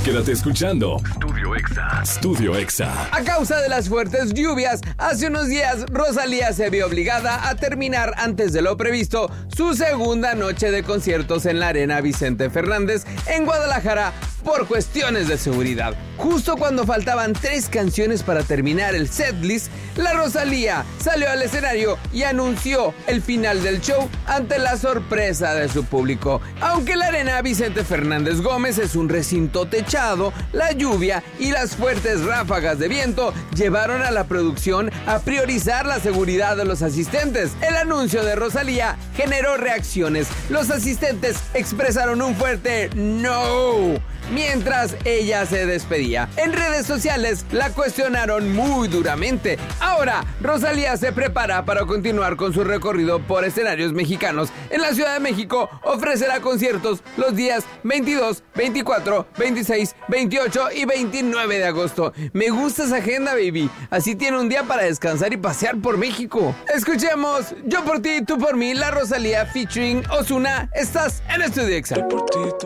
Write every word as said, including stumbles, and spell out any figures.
quédate escuchando Studio Exa. Studio Exa. A causa de las fuertes lluvias, hace unos días Rosalía se vio obligada a terminar antes de lo previsto su segunda noche de conciertos en la Arena Vicente Fernández en Guadalajara por cuestiones de seguridad. Justo cuando faltaban tres canciones para terminar el setlist, la Rosalía salió al escenario y anunció el final del show ante la sorpresa de su público. Aunque la Arena Vicente Fernández Gómez es un recinto techado, la lluvia y las fuertes ráfagas de viento llevaron a la producción a priorizar la seguridad de los asistentes. El anuncio de Rosalía generó reacciones. Los asistentes expresaron un fuerte "no" mientras ella se despedía. En redes sociales la cuestionaron muy duramente. Ahora, Rosalía se prepara para continuar con su recorrido por escenarios mexicanos. En la Ciudad de México ofrecerá conciertos los días veintidós, veinticuatro, veintiséis, veintiocho y veintinueve de agosto. Me gusta esa agenda, baby. Así tiene un día para descansar y pasear por México. Escuchemos Yo por ti, tú por mí, la Rosalía featuring Ozuna. Estás en Studio Exa. Yo por ti, tú